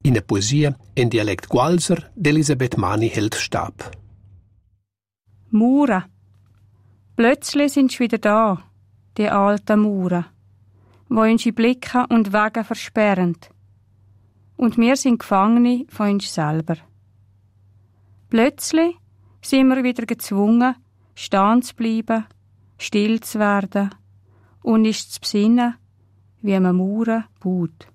In der Poesie in Dialekt Gualser d'Elisabeth Mani hält Stab. Mauern. Plötzlich sind sie wieder da, die alten Mauern, wo unsere Blicke und Wege versperren. Und wir sind Gefangene von uns selber. Plötzlich sind wir wieder gezwungen, stehen zu bleiben, still zu werden und uns zu besinnen, wie man Mauern baut.